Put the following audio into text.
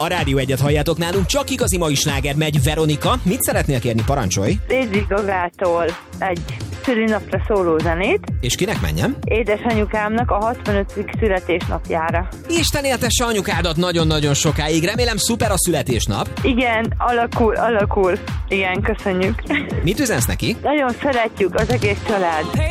A Rádió Egyet halljátok nálunk, csak igazi mai sláger megy. Veronika, mit szeretnél kérni, parancsolj? Lady Gagától egy szülinapra szóló zenét. És kinek menjem? Édesanyukámnak a 65. születésnapjára. Isten éltesse anyukádat nagyon-nagyon sokáig. Remélem szuper a születésnap. Igen, alakul. Igen, köszönjük. Mit üzensz neki? Nagyon szeretjük az egész család.